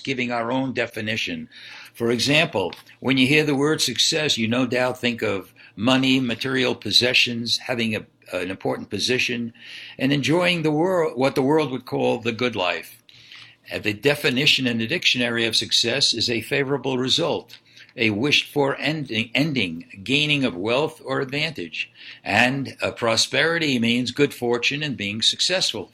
giving our own definition. For example, when you hear the word success, you no doubt think of money, material possessions, having an important position, and enjoying the world, what the world would call the good life. The definition in the dictionary of success is a favorable result, a wished-for ending, gaining of wealth or advantage. And prosperity means good fortune and being successful.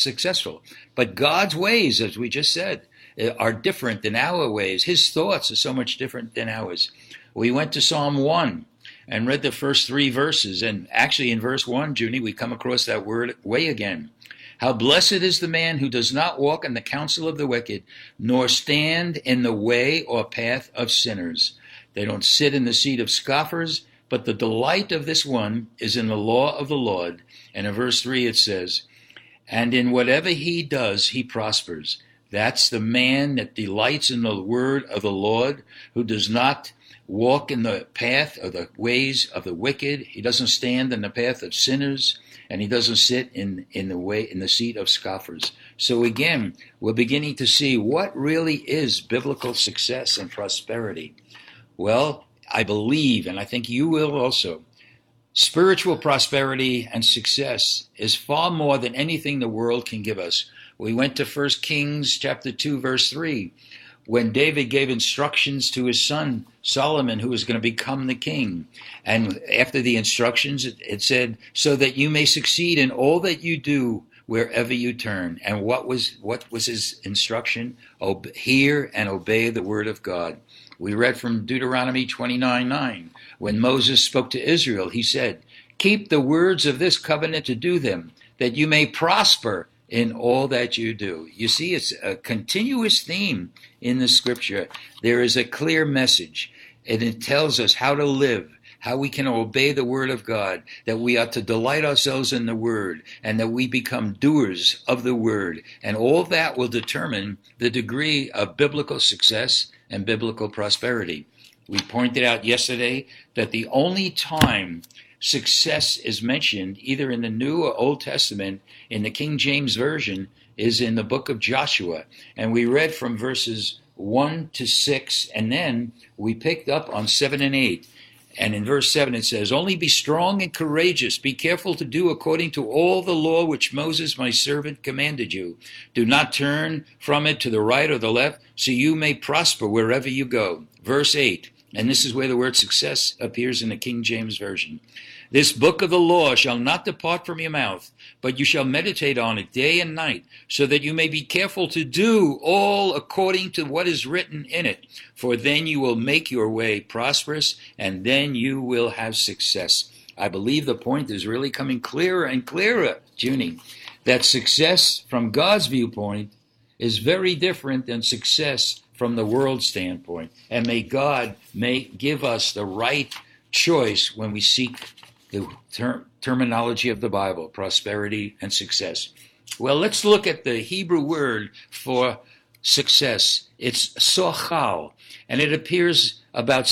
But God's ways, as we just said, are different than our ways. His thoughts are so much different than ours. We went to Psalm 1 and read the first 3 verses. And actually in verse 1, Junie, we come across that word way again. How blessed is the man who does not walk in the counsel of the wicked, nor stand in the way or path of sinners. They don't sit in the seat of scoffers, but the delight of this one is in the law of the Lord. And in verse 3 it says, and in whatever he does, he prospers. That's the man that delights in the word of the Lord, who does not walk in the path or the ways of the wicked. He doesn't stand in the path of sinners, and he doesn't sit in the seat of scoffers. So again, we're beginning to see what really is biblical success and prosperity. Well, I believe, and I think you will also, spiritual prosperity and success is far more than anything the world can give us. We went to 1 Kings chapter 2, verse 3, when David gave instructions to his son Solomon, who was going to become the king. And after the instructions, it said, so that you may succeed in all that you do wherever you turn. And what was his instruction? Hear and obey the word of God. We read from Deuteronomy 29:9. When Moses spoke to Israel, he said, keep the words of this covenant to do them, that you may prosper in all that you do. You see, it's a continuous theme in the scripture. There is a clear message, and it tells us how to live, how we can obey the word of God, that we are to delight ourselves in the word, and that we become doers of the word. And all that will determine the degree of biblical success and biblical prosperity. We pointed out yesterday that the only time success is mentioned, either in the New or Old Testament, in the King James Version, is in the book of Joshua. And we read from verses 1 to 6, and then we picked up on 7 and 8. And in verse 7 it says, only be strong and courageous. Be careful to do according to all the law which Moses my servant commanded you. Do not turn from it to the right or the left, so you may prosper wherever you go. Verse 8, and this is where the word success appears in the King James Version. This book of the law shall not depart from your mouth, but you shall meditate on it day and night, so that you may be careful to do all according to what is written in it. For then you will make your way prosperous, and then you will have success. I believe the point is really coming clearer and clearer, Junie, that success from God's viewpoint is very different than success from the world's standpoint. And may God give us the right choice when we seek the terminology of the Bible, prosperity and success. Well, let's look at the Hebrew word for success. It's sochal, and it appears about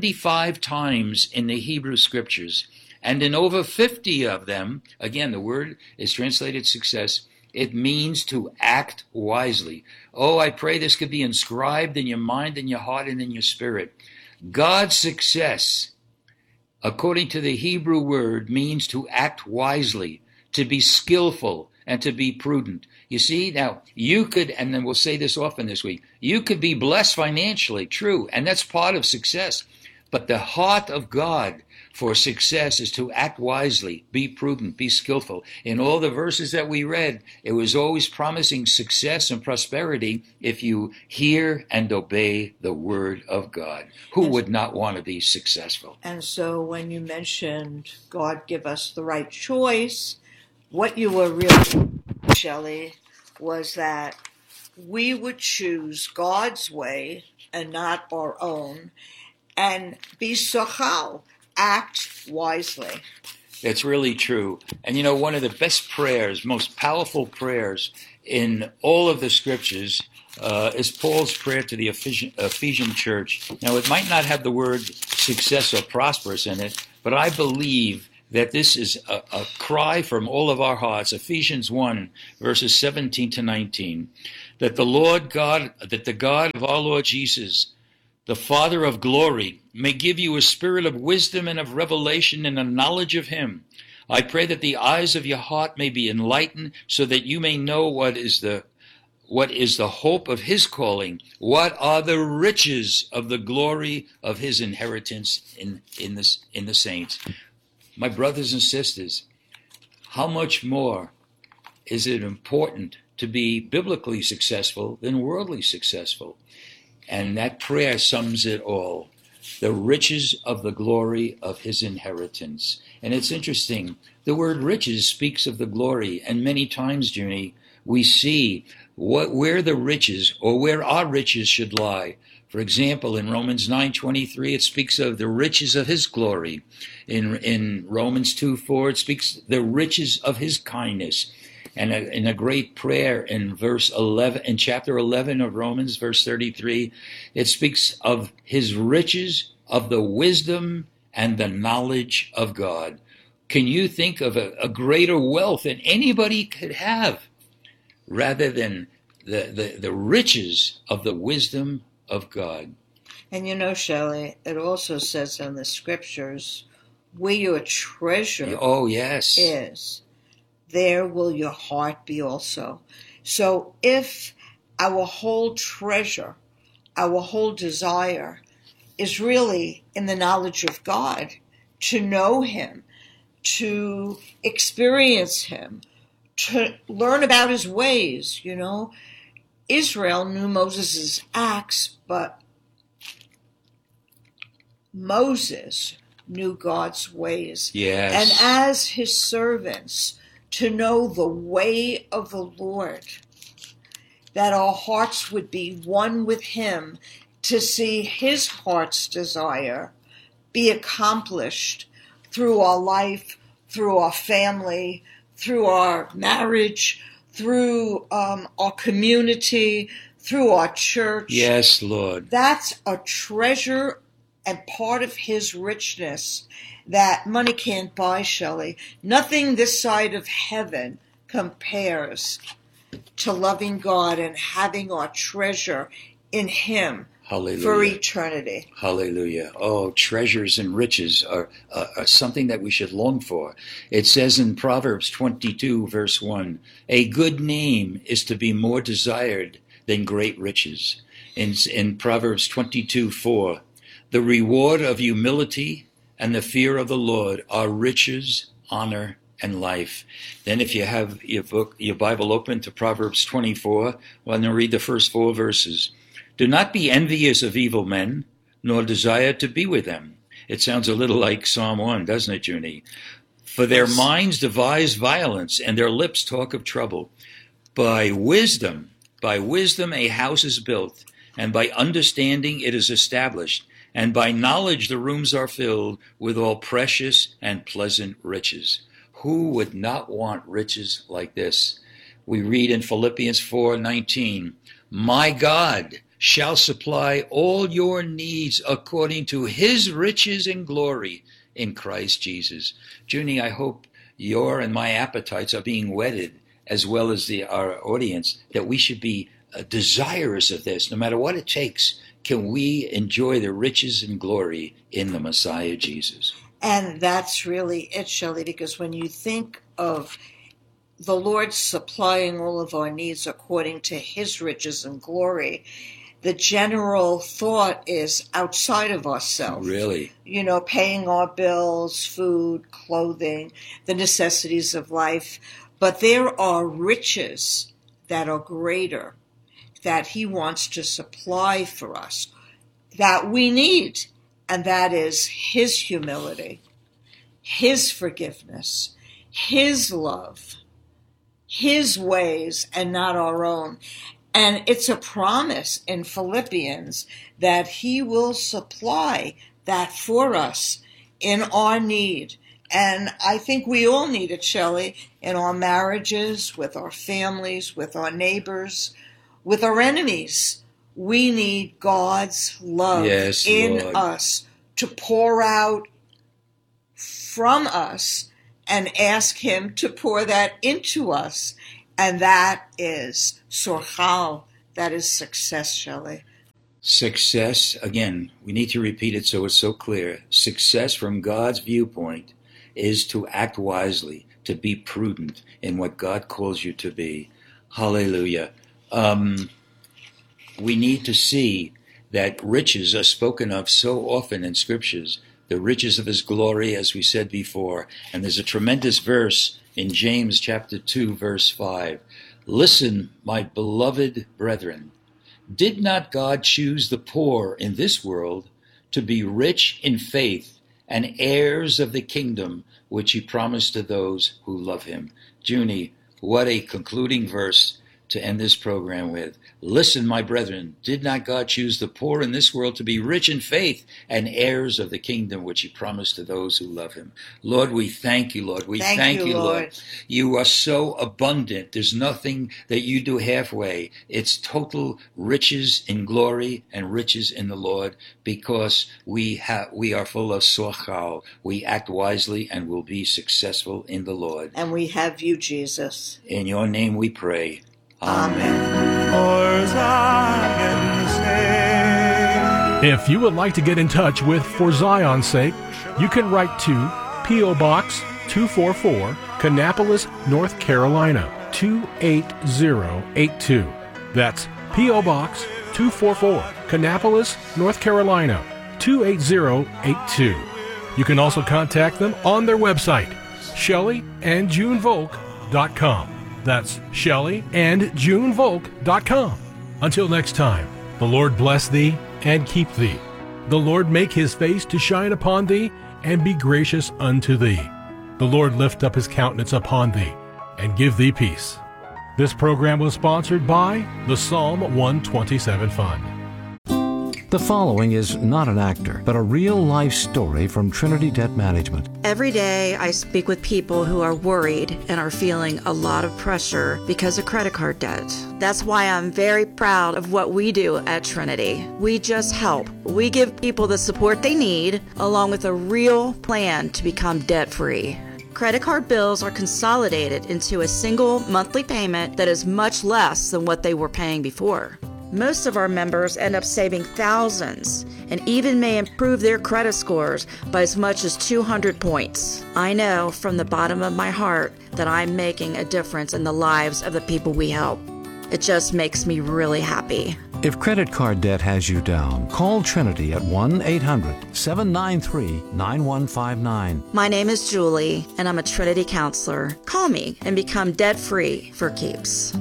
75 times in the Hebrew scriptures. And in over 50 of them, again, the word is translated success, it means to act wisely. Oh, I pray this could be inscribed in your mind, in your heart, and in your spirit. God's success, according to the Hebrew word, means to act wisely, to be skillful, and to be prudent. You see, now, you could, and then we'll say this often this week, you could be blessed financially, true, and that's part of success. But the heart of God for success is to act wisely, be prudent, be skillful. In all the verses that we read, it was always promising success and prosperity if you hear and obey the word of God. Who would not want to be successful? And so when you mentioned God give us the right choice, what you were really, Shelley, was that we would choose God's way and not our own, and be sochal, act wisely. It's really true. And you know, one of the best prayers, most powerful prayers in all of the scriptures is Paul's prayer to the Ephesian church. Now, it might not have the word success or prosperous in it, but I believe that this is a cry from all of our hearts. Ephesians 1, verses 17 to 19, that the God of our Lord Jesus, the Father of glory, may give you a spirit of wisdom and of revelation and a knowledge of him. I pray that the eyes of your heart may be enlightened, so that you may know what is the hope of his calling, what are the riches of the glory of his inheritance in the saints. My brothers and sisters, how much more is it important to be biblically successful than worldly successful? And that prayer sums it all. The riches of the glory of his inheritance. And it's interesting, the word riches speaks of the glory, and many times, Junie, we see where the riches, or where our riches should lie. For example, in Romans 9:23, it speaks of the riches of his glory. In Romans 2:4, it speaks the riches of his kindness. And in a great prayer in chapter 11 of Romans, verse 33, it speaks of his riches of the wisdom and the knowledge of God. Can you think of a greater wealth than anybody could have, rather than the riches of the wisdom of God? And you know, Shelley, it also says in the scriptures, where your treasure is, there will your heart be also. So if our whole treasure, our whole desire is really in the knowledge of God, to know him, to experience him, to learn about his ways, you know. Israel knew Moses' acts, but Moses knew God's ways. Yes. And as his servants, to know the way of the Lord, that our hearts would be one with him, to see his heart's desire be accomplished through our life, through our family, through our marriage, through our community, through our church. Yes, Lord. That's a treasure and part of his richness that money can't buy, Shelley. Nothing this side of heaven compares to loving God and having our treasure in him. Hallelujah. For eternity. Hallelujah. Oh, treasures and riches are something that we should long for. It says in Proverbs 22, verse 1, a good name is to be more desired than great riches. In Proverbs 22:4, the reward of humility and the fear of the Lord are riches, honor, and life. Then if you have your Bible open to Proverbs 24, well, I'm going to read the first 4 verses. Do not be envious of evil men, nor desire to be with them. It sounds a little like Psalm 1, doesn't it, Junie? For their minds devise violence, and their lips talk of trouble. By wisdom a house is built, and by understanding it is established, and by knowledge the rooms are filled with all precious and pleasant riches. Who would not want riches like this? We read in Philippians 4:19, my God shall supply all your needs according to his riches and glory in Christ Jesus. Junie, I hope your and my appetites are being whetted, as well as our audience, that we should be desirous of this. No matter what it takes, can we enjoy the riches and glory in the Messiah Jesus? And that's really it, Shelley, because when you think of the Lord supplying all of our needs according to his riches and glory, the general thought is outside of ourselves. Really? You know, paying our bills, food, clothing, the necessities of life. But there are riches that are greater, that he wants to supply for us, that we need. And that is his humility, his forgiveness, his love, his ways, and not our own. And it's a promise in Philippians that he will supply that for us in our need. And I think we all need it, Shelley, in our marriages, with our families, with our neighbors, with our enemies. We need God's love in Lord. us to pour out from us and ask him to pour that into us. And that is sorchal. That is success, Shelley. Success, again, we need to repeat it so it's so clear. Success from God's viewpoint is to act wisely, to be prudent in what God calls you to be. Hallelujah. We need to see that riches are spoken of so often in scriptures, the riches of his glory, as we said before. And there's a tremendous verse in James chapter 2, verse 5. Listen, my beloved brethren, did not God choose the poor in this world to be rich in faith and heirs of the kingdom which he promised to those who love him? Junie, what a concluding verse to end this program with. Listen, my brethren, did not God choose the poor in this world to be rich in faith and heirs of the kingdom which he promised to those who love him? Lord, we thank you, Lord. We thank you, Lord. You are so abundant. There's nothing that you do halfway. It's total riches in glory and riches in the Lord, because we are full of sorchal. We act wisely and will be successful in the Lord. And we have you, Jesus. In your name we pray. Amen. For Zion's sake. If you would like to get in touch with For Zion's Sake, you can write to P.O. Box 244, Kannapolis, North Carolina, 28082. That's P.O. Box 244, Kannapolis, North Carolina, 28082. You can also contact them on their website, ShelleyandJuneVolk.com. That's ShelleyandJuneVolk.com. Until next time, the Lord bless thee and keep thee. The Lord make his face to shine upon thee and be gracious unto thee. The Lord lift up his countenance upon thee and give thee peace. This program was sponsored by the Psalm 127 Fund. The following is not an actor, but a real-life story from Trinity Debt Management. Every day I speak with people who are worried and are feeling a lot of pressure because of credit card debt. That's why I'm very proud of what we do at Trinity. We just help. We give people the support they need, along with a real plan to become debt-free. Credit card bills are consolidated into a single monthly payment that is much less than what they were paying before. Most of our members end up saving thousands and even may improve their credit scores by as much as 200 points. I know from the bottom of my heart that I'm making a difference in the lives of the people we help. It just makes me really happy. If credit card debt has you down, call Trinity at 1-800-793-9159. My name is Julie, and I'm a Trinity counselor. Call me and become debt-free for keeps.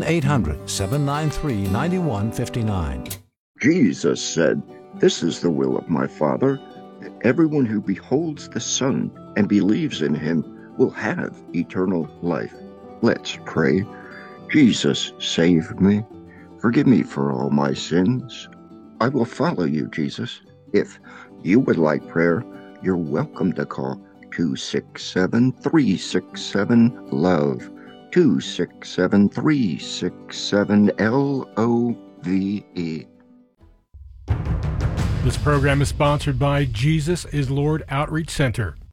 1-800-793-9159. Jesus said, "This is the will of my Father, that everyone who beholds the Son and believes in him will have eternal life." Let's pray. Jesus, save me. Forgive me for all my sins. I will follow you, Jesus. If you would like prayer, you're welcome to call 267-367-LOVE, 267-367-LOVE. This program is sponsored by Jesus is Lord Outreach Center.